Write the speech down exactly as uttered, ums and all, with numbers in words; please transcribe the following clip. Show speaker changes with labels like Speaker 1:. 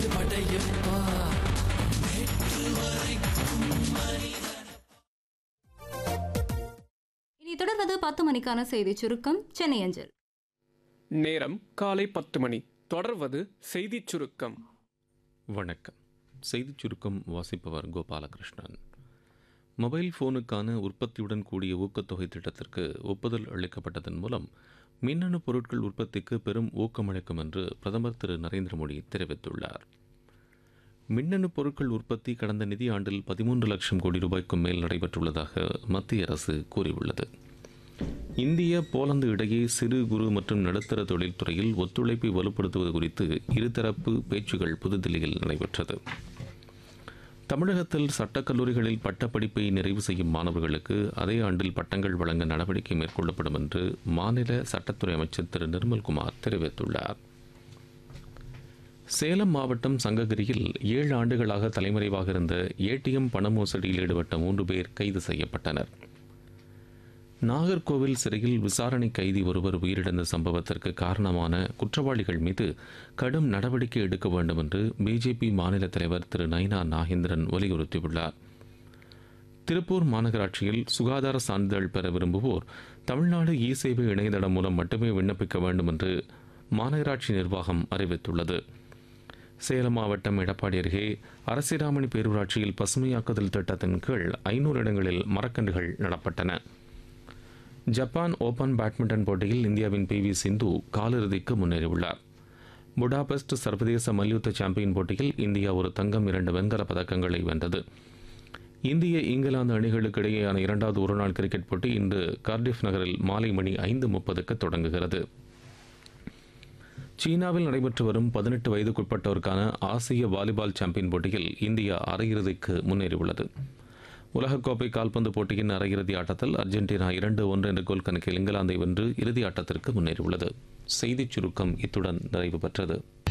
Speaker 1: இனி தொடர்வது பத்து மணிக்கான செய்தி சுருக்கம் சென்னை அஞ்சல்.
Speaker 2: நேரம் காலை பத்து மணி. தொடர்வது செய்தி சுருக்கம்.
Speaker 3: வணக்கம். செய்திச் சுருக்கம் வாசிப்பவர் கோபாலகிருஷ்ணன். மொபைல் ஃபோனுக்கான உற்பத்தியுடன் கூடிய ஊக்கத்தொகை திட்டத்திற்கு ஒப்புதல் அளிக்கப்பட்டதன் மூலம் மின்னணு பொருட்கள் உற்பத்திக்கு பெரும் ஊக்கமளிக்கும் என்று பிரதமர் திரு நரேந்திர மோடி தெரிவித்துள்ளார். மின்னணு பொருட்கள் உற்பத்தி கடந்த நிதியாண்டில் பதிமூன்று லட்சம் கோடி ரூபாய்க்கும் மேல் நடைபெற்றுள்ளதாக மத்திய அரசு கூறியுள்ளது. இந்திய போலந்து இடையே சிறு குறு மற்றும் நடுத்தர தொழில்துறையில் ஒத்துழைப்பை வலுப்படுத்துவது குறித்து இருதரப்பு பேச்சுகள் புதுதில்லியில் நடைபெற்றது. தமிழகத்தில் சட்டக்கல்லூரிகளில் பட்டப்படிப்பை நிறைவு செய்யும் மாணவர்களுக்கு அதே ஆண்டில் பட்டங்கள் வழங்க நடவடிக்கை மேற்கொள்ளப்படும் என்று மாநில சட்டத்துறை அமைச்சர் திரு நிர்மல்குமார் தெரிவித்துள்ளார். சேலம் மாவட்டம் சங்ககிரியில் ஏழு ஆண்டுகளாக தலைமறைவாக இருந்த ஏடிஎம் பண மோசடியில் ஈடுபட்ட மூன்று பேர் கைது செய்யப்பட்டனர். நாகர்கோவில் சிறையில் விசாரணை கைதி ஒருவர் உயிரிழந்த சம்பவத்திற்கு காரணமான குற்றவாளிகள் மீது கடும் நடவடிக்கை எடுக்க வேண்டும் என்று பிஜேபி மாநில தலைவர் திரு நயினா நாகேந்திரன் வலியுறுத்தியுள்ளார். திருப்பூர் மாநகராட்சியில் சுகாதார சான்றிதழ் பெற விரும்புவோர் தமிழ்நாடு இ சேவை இணையதளம் மூலம் மட்டுமே விண்ணப்பிக்க வேண்டும் என்று மாநகராட்சி நிர்வாகம் அறிவித்துள்ளது. சேலம் மாவட்டம் எடப்பாடி அருகே அரசிராமணி பேரூராட்சியில் பசுமையாக்குதல் திட்டத்தின் கீழ் ஐநூறு இடங்களில் மரக்கன்றுகள் நடப்பட்டன. ஜப்பான் ஓபன் பேட்மிண்டன் போட்டியில் இந்தியாவின் பி வி சிந்து காலிறுதிக்கு முன்னேறியுள்ளார். புடாபெஸ்ட் சர்வதேச மல்யுத்த சாம்பியன் போட்டியில் இந்தியா ஒரு தங்கம் இரண்டு வெண்கலப் பதக்கங்களை வென்றது. இந்திய இங்கிலாந்து அணிகளுக்கு இடையேயான இரண்டாவது ஒருநாள் கிரிக்கெட் போட்டி இன்று கார்டிஃப் நகரில் மாலை மணி ஐந்து முப்பதுக்கு தொடங்குகிறது. சீனாவில் நடைபெற்று வரும் பதினெட்டு வயதுக்குட்பட்டோருக்கான ஆசிய வாலிபால் சாம்பியன் போட்டியில் இந்தியா அரையிறுதிக்கு முன்னேறியுள்ளது. உலகக்கோப்பை கால்பந்து போட்டியின் அரையிறுதி ஆட்டத்தில் அர்ஜென்டினா இரண்டு ஒன்று என்ற கோல் கணக்கில் இங்கிலாந்தை வென்று இறுதி ஆட்டத்திற்கு முன்னேறியுள்ளது. செய்திச் சுருக்கம் இத்துடன் நிறைவு பெற்றது.